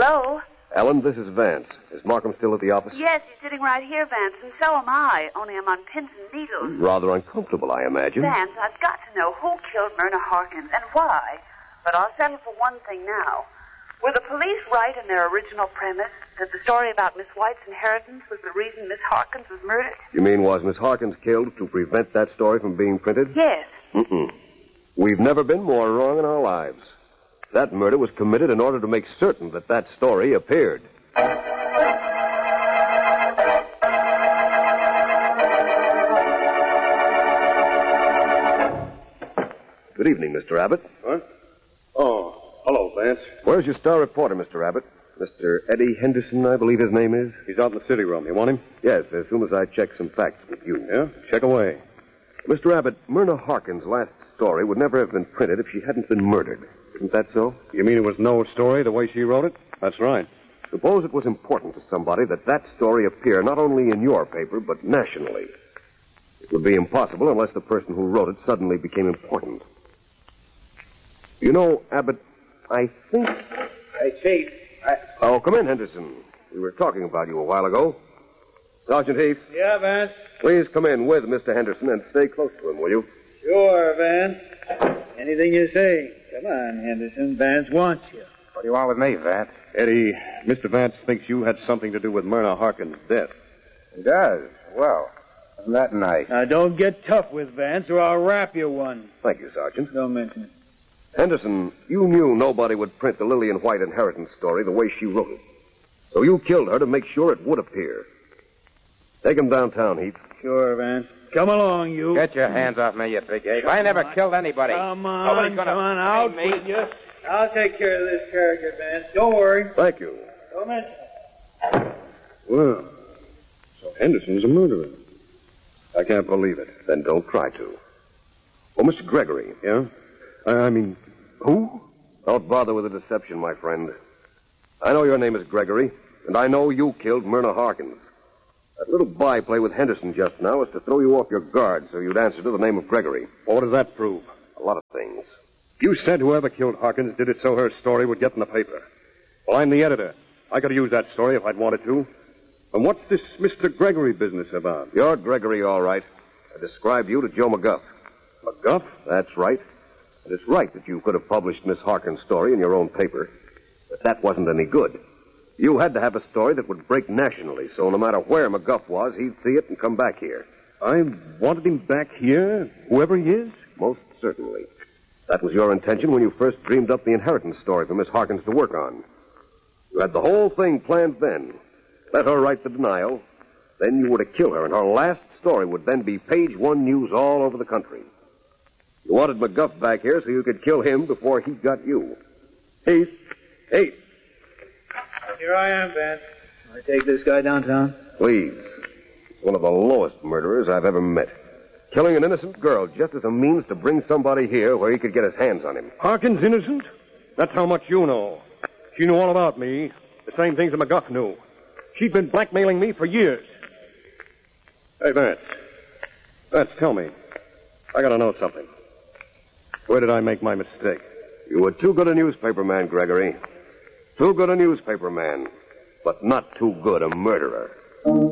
Hello? Ellen, this is Vance. Is Markham still at the office? Yes, he's sitting right here, Vance, and so am I. Only I'm on pins and needles. Rather uncomfortable, I imagine. Vance, I've got to know who killed Myrna Harkins and why. But I'll settle for one thing now. Were the police right in their original premise that the story about Miss White's inheritance was the reason Miss Harkins was murdered? You mean was Miss Harkins killed to prevent that story from being printed? Yes. We've never been more wrong in our lives. That murder was committed in order to make certain that that story appeared. Good evening, Mr. Abbott. What? Oh, hello, Vance. Where's your star reporter, Mr. Abbott? Mr. Eddie Henderson, I believe his name is. He's out in the city room. You want him? Yes, as soon as I check some facts with you. Yeah? Check away. Mr. Abbott, Myrna Harkins' last story would never have been printed if she hadn't been murdered. Isn't that so? You mean it was no story the way she wrote it? That's right. Suppose it was important to somebody that that story appear not only in your paper, but nationally. It would be impossible unless the person who wrote it suddenly became important. You know, Abbott, I think... Hey, Chief. Oh, come in, Henderson. We were talking about you a while ago. Sergeant Heath. Yeah, Vance? Please come in with Mr. Henderson and stay close to him, will you? Sure, Vance. Anything you say. Come on, Henderson. Vance wants you. What do you want with me, Vance? Eddie, Mr. Vance thinks you had something to do with Myrna Harkins' death. He does. Well, isn't that nice? Now, don't get tough with Vance, or I'll rap you one. Thank you, Sergeant. Don't mention it. Henderson, you knew nobody would print the Lillian White inheritance story the way she wrote it. So you killed her to make sure it would appear. Take him downtown, Heath. Sure, Vance. Come along, you. Get your hands off me, you big ape. I never killed anybody. Come on, Nobody's gonna come on, out me. with you. I'll take care of this character, Vance. Don't worry. Thank you. Don't mention it. Well, so Henderson's a murderer. I can't believe it. Then don't try to. Oh, Mr. Gregory. Yeah? I mean, who? Don't bother with the deception, my friend. I know your name is Gregory, and I know you killed Myrna Harkins. That little byplay with Henderson just now was to throw you off your guard so you'd answer to the name of Gregory. Well, what does that prove? A lot of things. You said whoever killed Harkins did it so her story would get in the paper. Well, I'm the editor. I could have used that story if I'd wanted to. And what's this Mr. Gregory business about? You're Gregory, all right. I described you to Joe McGuff. McGuff? That's right. And it's right that you could have published Miss Harkins' story in your own paper. But that wasn't any good. You had to have a story that would break nationally, so no matter where McGuff was, he'd see it and come back here. I wanted him back here, whoever he is? Most certainly. That was your intention when you first dreamed up the inheritance story for Miss Harkins to work on. You had the whole thing planned then. Let her write the denial. Then you were to kill her, and her last story would then be page one news all over the country. You wanted McGuff back here so you could kill him before he got you. Heath. Heath. Here I am, Vance. I take this guy downtown? Please. He's one of the lowest murderers I've ever met. Killing an innocent girl just as a means to bring somebody here where he could get his hands on him. Harkins innocent? That's how much you know. She knew all about me. The same things that McGuff knew. She'd been blackmailing me for years. Hey, Vance. Vance, tell me. I gotta know something. Where did I make my mistake? You were too good a newspaper man, Gregory. Too good a newspaper man, but not too good a murderer.